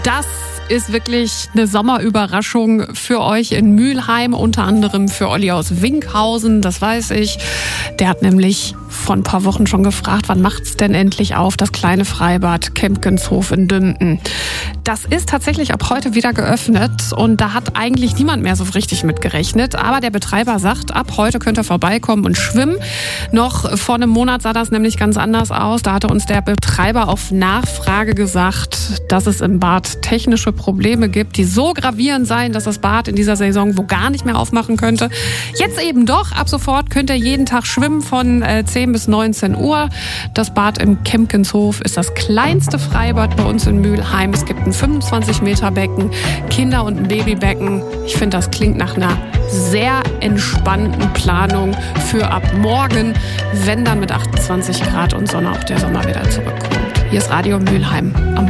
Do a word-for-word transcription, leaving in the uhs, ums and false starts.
Das ist wirklich eine Sommerüberraschung für euch in Mülheim, unter anderem für Olli aus Winkhausen, das weiß ich. Der hat nämlich vor ein paar Wochen schon gefragt, wann macht's denn endlich auf, das kleine Freibad Kempkenshof in Dümpen. Das ist tatsächlich ab heute wieder geöffnet und da hat eigentlich niemand mehr so richtig mit gerechnet. Aber der Betreiber sagt, ab heute könnt ihr vorbeikommen und schwimmen. Noch vor einem Monat sah das nämlich ganz anders aus. Da hatte uns der Betreiber auf Nachfrage gesagt, dass es im Bad technische Probleme gibt, die so gravierend seien, dass das Bad in dieser Saison wo gar nicht mehr aufmachen könnte. Jetzt eben doch. Ab sofort könnt ihr jeden Tag schwimmen von zehn bis neunzehn Uhr. Das Bad im Kempkenshof ist das kleinste Freibad bei uns in Mülheim. Es gibt ein fünfundzwanzig Meter Becken, Kinder- und ein Babybecken. Ich finde, das klingt nach einer sehr entspannten Planung für ab morgen, wenn dann mit achtundzwanzig Grad und Sonne auch der Sommer wieder zurückkommt. Hier ist Radio Mülheim am